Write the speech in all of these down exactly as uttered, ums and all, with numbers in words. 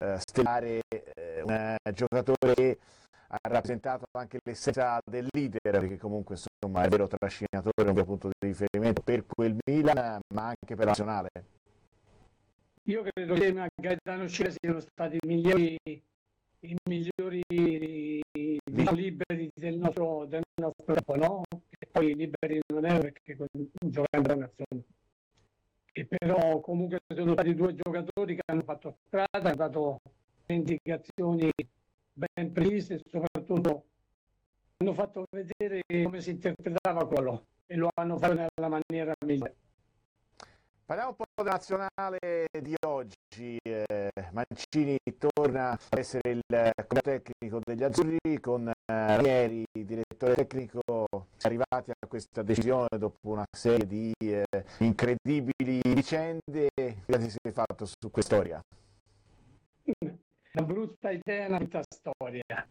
eh, stellare, eh, un giocatore che ha rappresentato anche l'essenza del leader, perché comunque insomma è vero trascinatore, un vero punto di riferimento per quel Milan, ma anche per la nazionale. Io credo che Gaetano Scira siano stati i migliori, i migliori liberi del nostro, del nostro tempo, no? E poi liberi non è perché giocando la nazionale. E però comunque sono stati due giocatori che hanno fatto strada, hanno dato indicazioni ben precise e soprattutto hanno fatto vedere come si interpretava quello e lo hanno fatto nella maniera migliore. Parliamo un po' della nazionale di oggi. Eh, Mancini torna a essere il comitato tecnico degli azzurri con eh, Ranieri, direttore tecnico. Si è arrivati a questa decisione dopo una serie di eh, incredibili vicende. Cosa si è fatto su questa storia? Una brutta idea, una brutta storia.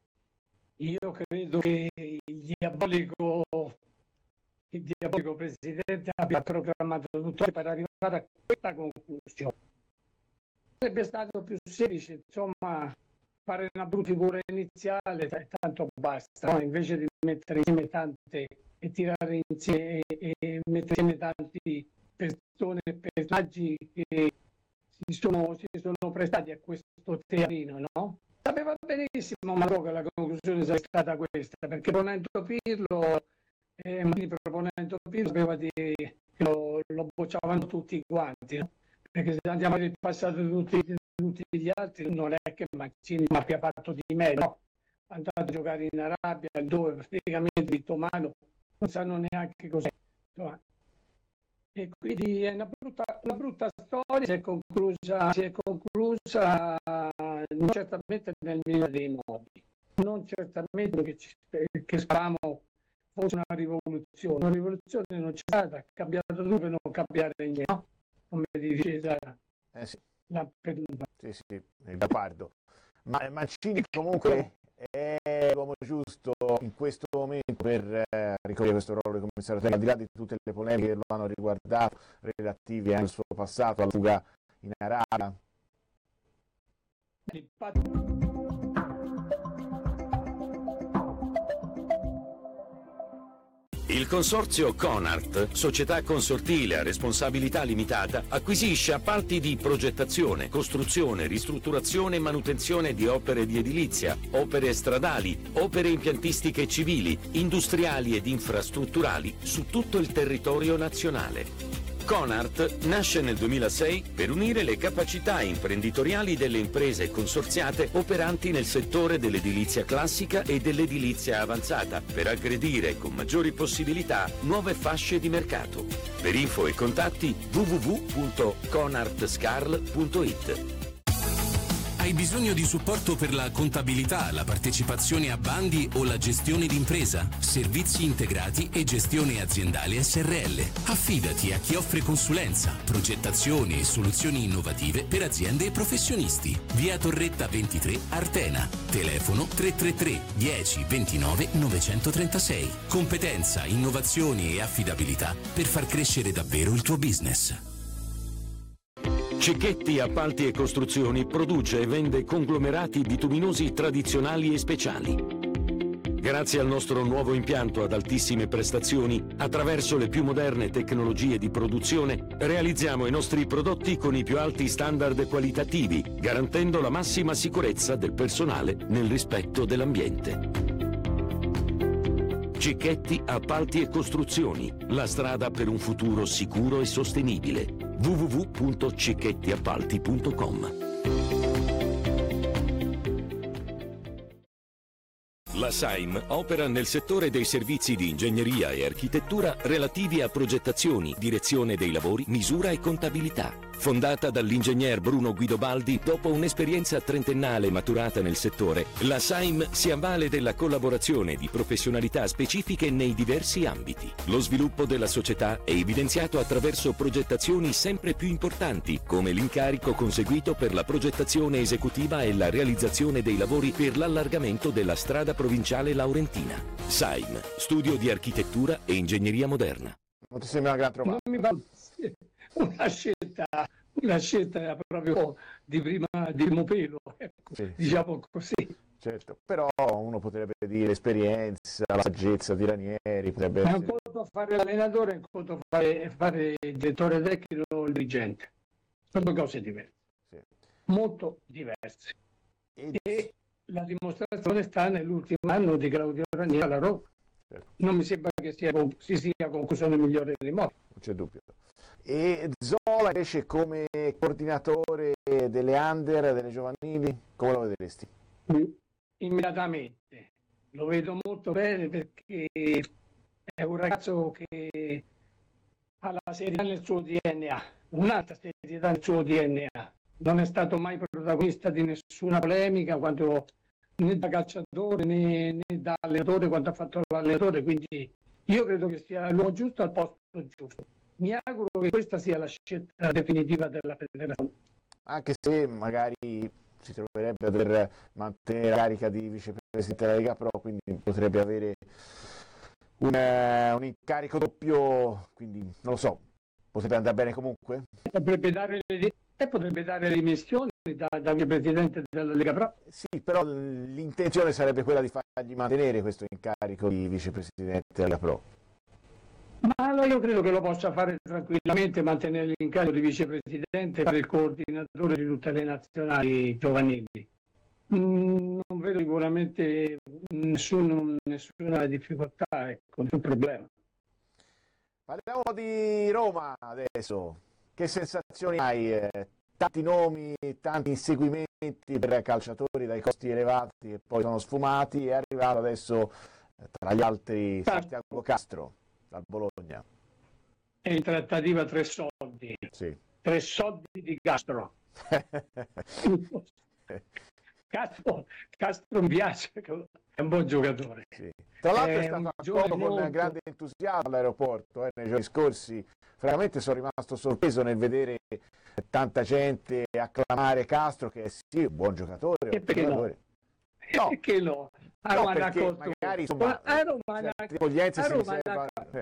Io credo che il diabolico il diabolico presidente abbia programmato tutto per arrivare a questa conclusione. Sarebbe stato più semplice, insomma, fare una brutta figura iniziale e tanto basta, no? Invece di mettere insieme tante e tirare insieme e, e mettere insieme tanti persone e personaggi che si sono, si sono prestati a questo teatrino, no? Sapeva benissimo Marò che la conclusione sarebbe stata questa, perché ponendo Pirlo Eh, Mancini proponendo Pirlo sapeva di, che lo, lo bocciavano tutti quanti, no? Perché se andiamo nel passato di tutti, tutti gli altri non è che Mancini mi abbia fatto di meglio, no? È andato a giocare in Arabia dove praticamente di Tomano non sanno neanche cos'è, no? E quindi è una brutta, una brutta storia, si è conclusa, si è conclusa non certamente nel migliore dei modi, non certamente che, ci, che speriamo fosse una rivoluzione. Una rivoluzione non c'è stata, è cambiato tutto per non cambiare niente, no? Come dice la, eh sì. la sì, sì, il Leopardo. Ma Mancini comunque è l'uomo giusto in questo momento per eh, ricoprire questo ruolo di commissario tecnico, al di là di tutte le polemiche che lo hanno riguardato relative al suo passato, alla fuga in Arabia. Il consorzio Conart, società consortile a responsabilità limitata, acquisisce appalti di progettazione, costruzione, ristrutturazione e manutenzione di opere di edilizia, opere stradali, opere impiantistiche civili, industriali ed infrastrutturali su tutto il territorio nazionale. Conart nasce nel duemilasei per unire le capacità imprenditoriali delle imprese consorziate operanti nel settore dell'edilizia classica e dell'edilizia avanzata per aggredire con maggiori possibilità nuove fasce di mercato. Per info e contatti w w w punto conartscarl punto it. Hai bisogno di supporto per la contabilità, la partecipazione a bandi o la gestione d'impresa? Servizi integrati e gestione aziendale S R L. Affidati a chi offre consulenza, progettazione e soluzioni innovative per aziende e professionisti. Via Torretta ventitré, Artena. Telefono tre tre tre dieci ventinove novecentotrentasei. Competenza, innovazioni e affidabilità per far crescere davvero il tuo business. Cicchetti Appalti e Costruzioni produce e vende conglomerati bituminosi tradizionali e speciali. Grazie al nostro nuovo impianto ad altissime prestazioni, attraverso le più moderne tecnologie di produzione, realizziamo i nostri prodotti con i più alti standard qualitativi, garantendo la massima sicurezza del personale nel rispetto dell'ambiente. Cicchetti Appalti e Costruzioni, la strada per un futuro sicuro e sostenibile. w w w punto cicchetti appalti punto com. La Saim opera nel settore dei servizi di ingegneria e architettura relativi a progettazioni, direzione dei lavori, misura e contabilità. Fondata dall'ingegner Bruno Guidobaldi, dopo un'esperienza trentennale maturata nel settore, la Saim si avvale della collaborazione di professionalità specifiche nei diversi ambiti. Lo sviluppo della società è evidenziato attraverso progettazioni sempre più importanti, come l'incarico conseguito per la progettazione esecutiva e la realizzazione dei lavori per l'allargamento della strada provinciale laurentina. Saim, studio di architettura e ingegneria moderna. Non ti sembra una gran trovata? Una scelta, una scelta proprio di prima di primo pelo, ecco, Sì, sì. diciamo così. Certo, però uno potrebbe dire l'esperienza, la saggezza di Ranieri, potrebbe È un essere... conto fare l'allenatore, è un conto fare, fare il direttore tecnico o il dirigente. Sono due cose diverse, Sì. molto diverse. E- E la dimostrazione sta nell'ultimo anno di Claudio Ranieri alla Roma. certo, Non mi sembra che sia, si sia concluso nel migliore dei modi. non c'è dubbio. E Zola invece come coordinatore delle under, delle giovanili, come lo vedresti? Immediatamente lo vedo molto bene perché è un ragazzo che ha la serietà nel suo D N A, un'altra serietà nel suo D N A. Non è stato mai protagonista di nessuna polemica quando, né da calciatore né, né da allenatore quando ha fatto l'allenatore, quindi io credo che sia l'uomo giusto al posto giusto. Mi auguro che questa sia la scelta definitiva della federazione. Anche se magari si troverebbe a dover mantenere la carica di vicepresidente della Lega Pro, quindi potrebbe avere un, eh, un incarico doppio, quindi non lo so, potrebbe andare bene comunque? Potrebbe dare le, e potrebbe dare le dimissioni da, da vicepresidente della Lega Pro. Sì, però l'intenzione sarebbe quella di fargli mantenere questo incarico di vicepresidente della Pro. Ma allora io credo che lo possa fare tranquillamente, mantenere l'incarico di vicepresidente, fare il coordinatore di tutte le nazionali giovanili. Mm, non vedo sicuramente nessun, nessuna difficoltà, ecco, nessun problema. Parliamo di Roma adesso. Che sensazioni hai? Eh, tanti nomi, tanti inseguimenti per calciatori dai costi elevati che poi sono sfumati. È arrivato adesso, eh, tra gli altri, Santiago Castro dal Bologna. È in trattativa tre soldi. Sì. Tre soldi di Castro. Castro, Castro mi piace, è un buon giocatore. Sì. Tra l'altro è, È stato un accolto giovane con molto- grande entusiasmo all'aeroporto eh, nei giorni scorsi. Francamente sono rimasto sorpreso nel vedere tanta gente acclamare Castro, che è sì un buon giocatore. E Un perché no? giocatore. No. Perché no? A No, Roma l'ha perché accolto. magari insomma, A Roma cioè, l'ha- l'accoglienza a si Roma riserva... l'ha- eh,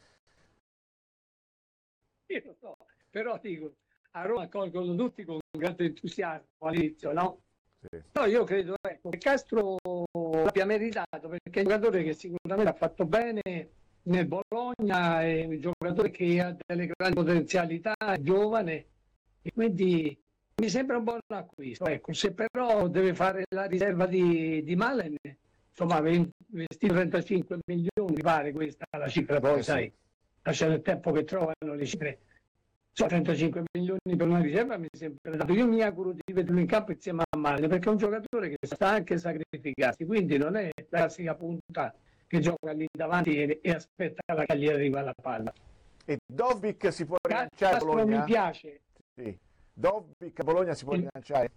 Io lo so, però dico, a Roma accolgono tutti con grande entusiasmo all'inizio, no? sì. No, io credo ecco, che Castro l'abbia meritato perché è un giocatore che sicuramente ha fatto bene nel Bologna, è un giocatore che ha delle grandi potenzialità, è giovane e quindi mi sembra un buon acquisto. Ecco, se però deve fare la riserva di, di Malen, insomma, investire trentacinque milioni, mi pare questa la cifra, poi Eh, sì. sai, lasciano il tempo che trovano le cifre. So, trentacinque milioni per una riserva mi sembra dato. Io mi auguro di vederlo in campo insieme a Malen perché è un giocatore che sa anche sacrificarsi, quindi non è la classica punta che gioca lì davanti e, e aspetta che gli arriva la palla. E Dovbik si può rilanciare a Castro Bologna? mi piace. Sì. Dovbik a Bologna si può Sì. rilanciare?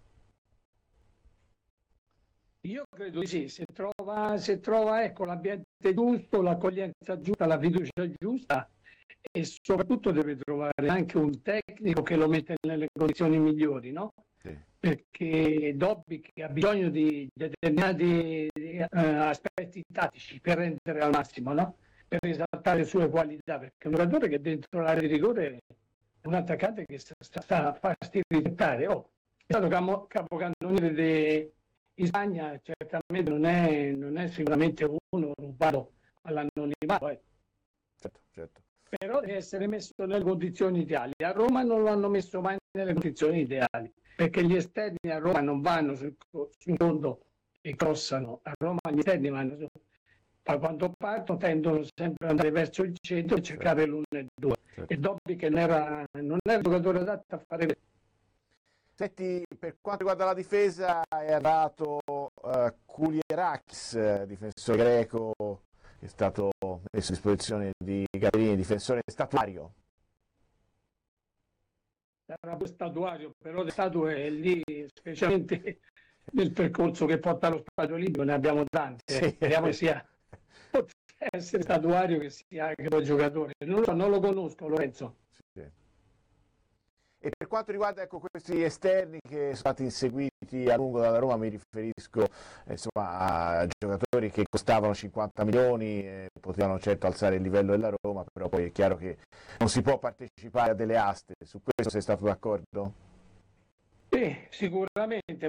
Io credo di sì, se trova, se trova ecco, l'ambiente giusto, l'accoglienza giusta, la fiducia giusta e soprattutto deve trovare anche un tecnico che lo mette nelle condizioni migliori, no? Sì. Perché Dobby che ha bisogno di determinati eh, aspetti tattici per rendere al massimo, no? Per esaltare le sue qualità, perché è un giocatore che dentro l'area di rigore è un attaccante che sta, sta, sta a farsi rispettare. Oh, è stato capo, capocannoniere de, in Spagna, certamente non è, non è sicuramente uno rubato all'anonimato, eh. Certo, certo. Però deve essere messo nelle condizioni ideali. A Roma non lo hanno messo mai nelle condizioni ideali, perché gli esterni a Roma non vanno sul, sul fondo e crossano. A Roma gli esterni vanno su. Ma quando partono tendono sempre ad andare verso il centro e cercare l'uno e due. Certo. E Dobby che non era, non era il giocatore adatto a fare. Senti, per quanto riguarda la difesa è arrivato uh, Kulierakis, difensore greco, che è stato messo a disposizione di Gabrielli, difensore statuario. Era un statuario, però le statue lì, specialmente nel percorso che porta allo stadio libero, ne abbiamo tante. Sì. Speriamo che sia potrebbe essere statuario che sia anche un giocatore. Non lo so, non lo conosco, Lorenzo. Sì. E per quanto riguarda ecco, questi esterni che sono stati inseguiti a lungo dalla Roma, mi riferisco eh, insomma, a giocatori che costavano cinquanta milioni, eh, potevano certo alzare il livello della Roma, però poi è chiaro che non si può partecipare a delle aste. Su questo sei stato d'accordo? Sì, sicuramente,